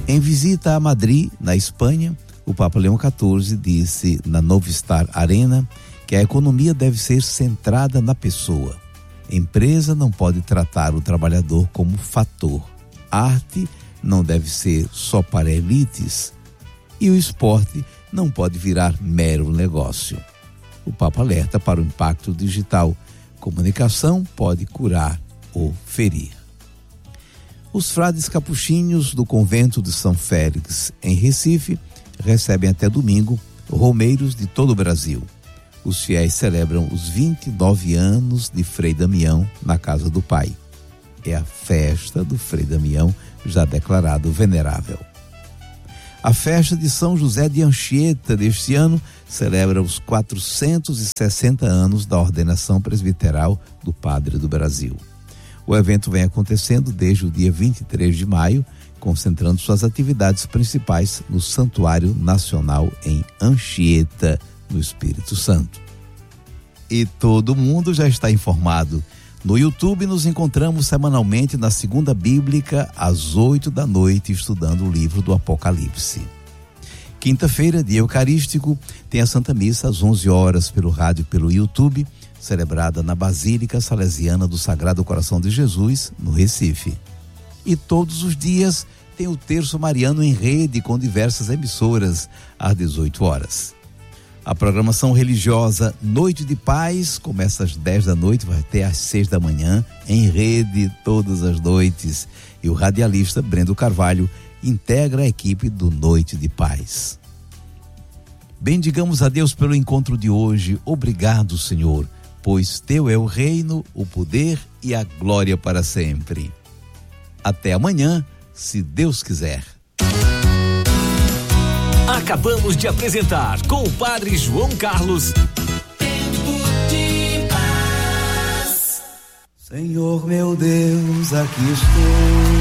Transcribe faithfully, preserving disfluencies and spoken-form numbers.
Em visita a Madrid, na Espanha, o Papa Leão quatorze disse na Novistar Arena que a economia deve ser centrada na pessoa. Empresa não pode tratar o trabalhador como fator. Arte não deve ser só para elites. E o esporte não pode virar mero negócio. O Papa alerta para o impacto digital. Comunicação pode curar ou ferir. Os frades capuchinhos do convento de São Félix, em Recife, recebem até domingo romeiros de todo o Brasil. Os fiéis celebram os vinte e nove anos de Frei Damião na casa do Pai. É a festa do Frei Damião, já declarado venerável. A festa de São José de Anchieta deste ano celebra os quatrocentos e sessenta anos da ordenação presbiteral do Padre do Brasil. O evento vem acontecendo desde o dia vinte e três de maio, concentrando suas atividades principais no Santuário Nacional em Anchieta, no Espírito Santo. E todo mundo já está informado. No YouTube nos encontramos semanalmente na Segunda Bíblica, às oito da noite, estudando o livro do Apocalipse. Quinta-feira, dia eucarístico, tem a Santa Missa às onze horas pelo rádio e pelo YouTube, celebrada na Basílica Salesiana do Sagrado Coração de Jesus, no Recife. E todos os dias tem o Terço Mariano em rede com diversas emissoras, às dezoito horas. A programação religiosa Noite de Paz começa às dez da noite, vai até às seis da manhã, em rede todas as noites. E o radialista Brendo Carvalho integra a equipe do Noite de Paz. Bendigamos a Deus pelo encontro de hoje. Obrigado, Senhor, pois teu é o reino, o poder e a glória para sempre. Até amanhã, se Deus quiser. Acabamos de apresentar com o Padre João Carlos. Tempo de paz. Senhor meu Deus, aqui estou.